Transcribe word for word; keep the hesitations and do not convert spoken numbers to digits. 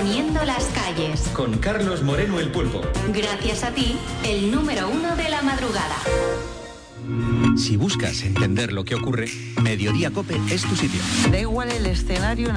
Poniendo las calles. Con Carlos Moreno el Pulpo. Gracias a ti, el número uno de la madrugada. Si buscas entender lo que ocurre, Mediodía Cope es tu sitio. Da igual el escenario.